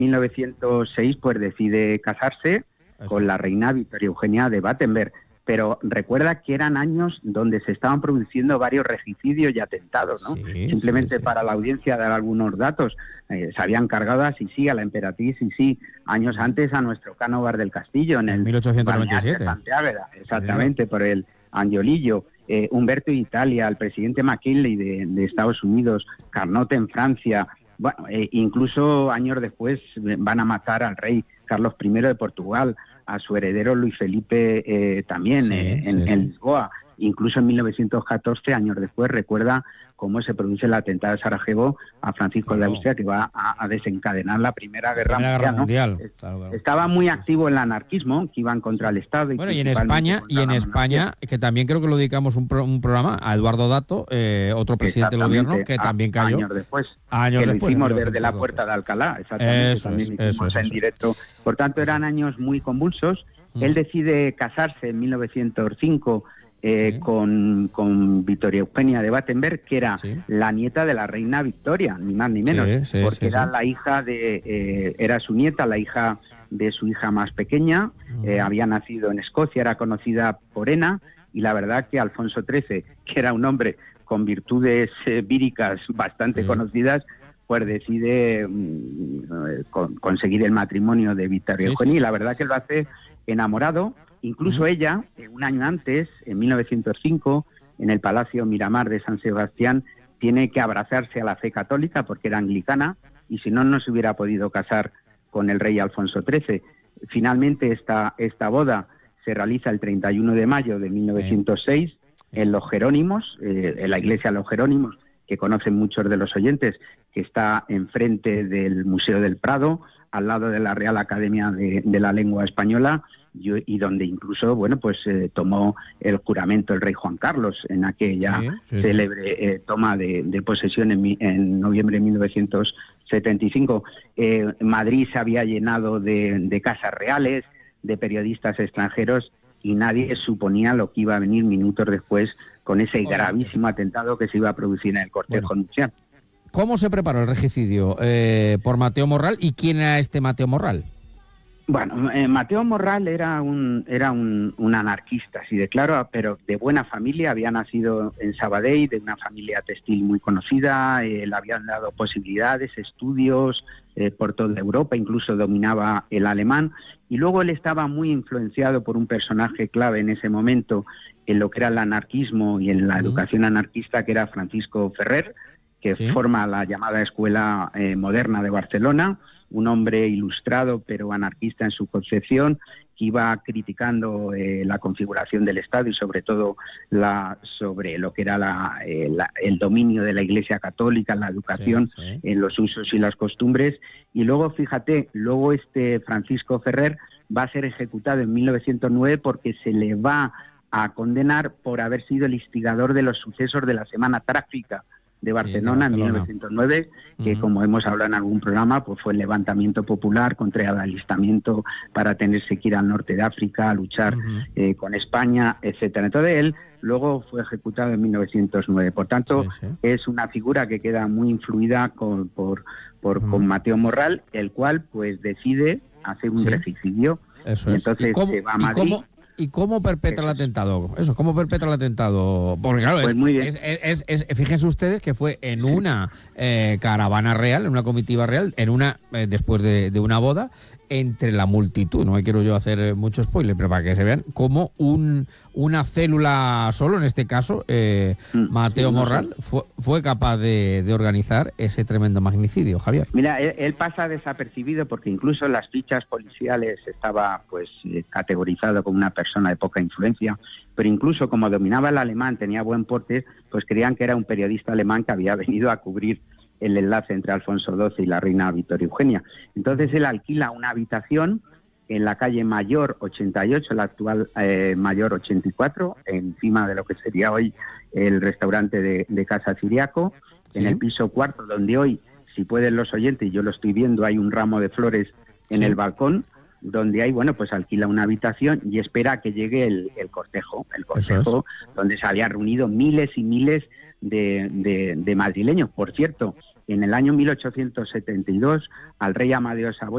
1906 pues decide casarse con la reina Victoria Eugenia de Battenberg. Pero recuerda que eran años donde se estaban produciendo varios regicidios y atentados, ¿no? Simplemente para la audiencia dar algunos datos. Se habían cargado a Sisi, a la emperatriz Sisi, años antes a nuestro Cánovar del Castillo, en el 1897. Exactamente, por el Angiolillo. Humberto de Italia, el presidente McKinley de Estados Unidos, Carnot en Francia. Bueno, incluso años después van a matar al rey Carlos I de Portugal, a su heredero Luis Felipe también en Lisboa. Incluso en 1914, años después, recuerda cómo se produce el atentado de Sarajevo a Francisco de Austria, que va a desencadenar la Primera Guerra Mundial. ¿No? Claro. Estaba muy activo el anarquismo, que iban contra el Estado. Bueno, y en España, que también creo que lo dedicamos un programa a Eduardo Dato, otro presidente del gobierno, que también cayó. Años después. Que lo hicimos desde la Puerta de Alcalá, exactamente. Eso también en directo. Por tanto, eran años muy convulsos. Él decide casarse en 1905 con Victoria Eugenia de Battenberg, que era la nieta de la reina Victoria, ni más ni menos, porque era la hija era su nieta, la hija de su hija más pequeña, había nacido en Escocia, era conocida por Ena, y la verdad que Alfonso XIII, que era un hombre con virtudes víricas bastante conocidas, pues decide conseguir el matrimonio de Victoria Eugenia, y la verdad que lo hace enamorado. Incluso ella, un año antes, en 1905, en el Palacio Miramar de San Sebastián, tiene que abrazarse a la fe católica porque era anglicana, y si no, no se hubiera podido casar con el rey Alfonso XIII. Finalmente, esta boda se realiza el 31 de mayo de 1906 en Los Jerónimos, en la iglesia de Los Jerónimos, que conocen muchos de los oyentes, que está enfrente del Museo del Prado, al lado de la Real Academia de la Lengua Española, y donde incluso, bueno, pues tomó el juramento el rey Juan Carlos en aquella célebre toma de posesión en noviembre de 1975. Madrid se había llenado de casas reales, de periodistas extranjeros, y nadie suponía lo que iba a venir minutos después con ese gravísimo atentado que se iba a producir en el cortejo nupcial. ¿Cómo se preparó el regicidio? ¿Por Mateo Morral? ¿Y quién era este Mateo Morral? Bueno, Mateo Morral era un anarquista, así de claro, pero de buena familia. Había nacido en Sabadell, de una familia textil muy conocida. Le habían dado posibilidades, estudios por toda Europa, incluso dominaba el alemán. Y luego él estaba muy influenciado por un personaje clave en ese momento en lo que era el anarquismo y en la educación anarquista, que era Francisco Ferrer, que forma la llamada Escuela Moderna de Barcelona, un hombre ilustrado pero anarquista en su concepción, que iba criticando la configuración del Estado y sobre todo sobre lo que era el dominio de la Iglesia Católica, la educación, en los usos y las costumbres. Y luego, fíjate, este Francisco Ferrer va a ser ejecutado en 1909 porque se le va a condenar por haber sido el instigador de los sucesos de la Semana Trágica de Barcelona en 1909, que como hemos hablado en algún programa, pues fue el levantamiento popular contra el alistamiento para tenerse que ir al norte de África a luchar con España, etcétera. Entonces él luego fue ejecutado en 1909. Por tanto, es una figura que queda muy influida con Mateo Morral, el cual pues decide hacer un regicidio. Entonces se va a Madrid. ¿Y cómo perpetra el atentado? ¿Cómo perpetra el atentado? Porque claro, pues muy bien. Fíjense ustedes que fue en una caravana real, en una comitiva real, después de una boda, entre la multitud. No me quiero yo hacer mucho spoiler, pero para que se vean cómo una célula solo, en este caso, Mateo Morral, fue capaz de organizar ese tremendo magnicidio, Javier. Mira, él pasa desapercibido porque incluso en las fichas policiales estaba pues categorizado como una persona de poca influencia, pero incluso como dominaba el alemán, tenía buen porte, pues creían que era un periodista alemán que había venido a cubrir el enlace entre Alfonso XII y la reina Victoria Eugenia. Entonces él alquila una habitación en la calle Mayor 88, la actual Mayor 84, encima de lo que sería hoy el restaurante de Casa Ciriaco, en el piso cuarto, donde hoy, si pueden los oyentes, yo lo estoy viendo, hay un ramo de flores en el balcón, donde hay, bueno, pues alquila una habitación y espera a que llegue el cortejo, donde se habían reunido miles y miles de madrileños. Por cierto, en el año 1872, al rey Amadeo de Saboya